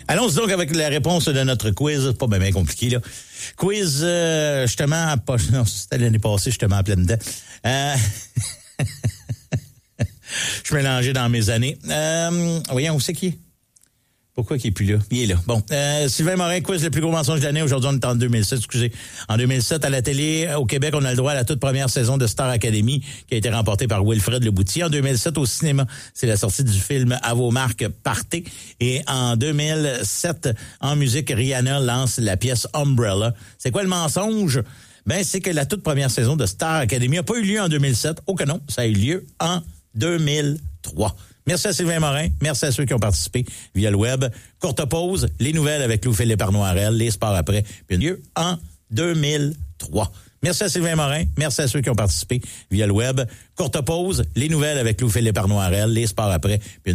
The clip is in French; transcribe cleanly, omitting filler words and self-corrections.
Allons-y donc avec la réponse de notre quiz. Pas bien compliqué, là. Quiz, justement, non, c'était l'année passée, justement, en pleine dedans. Je suis mélangé dans mes années. Voyons, où c'est qui est? Pourquoi qu'il est plus là? Il est là. Bon, Sylvain Morin, quiz le plus gros mensonge de l'année. Aujourd'hui, on est en 2007, excusez. En 2007, à la télé, au Québec, on a le droit à la toute première saison de Star Academy qui a été remportée par Wilfred Leboutier. En 2007, au cinéma, c'est la sortie du film À vos marques, partez. Et en 2007, en musique, Rihanna lance la pièce Umbrella. C'est quoi le mensonge? Ben, c'est que la toute première saison de Star Academy n'a pas eu lieu en 2007. Oh que non, ça a eu lieu en 2003. Merci à Sylvain Morin. Merci à ceux qui ont participé via le web. Courte pause, les nouvelles avec Louis-Philippe Arnoirel, les sports après, puis lieu en 2003. Merci à Sylvain Morin. Merci à ceux qui ont participé via le web. Courte pause, les nouvelles avec Louis-Philippe Arnoirel, les sports après, puis